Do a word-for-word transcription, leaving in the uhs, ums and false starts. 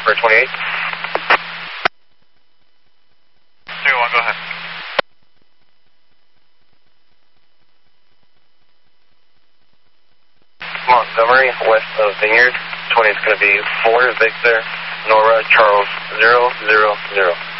for twenty-eight. three one, go ahead. Montgomery, west of Vineyard. twenty is going to be four Victor, Nora, Charles, zero, zero, zero.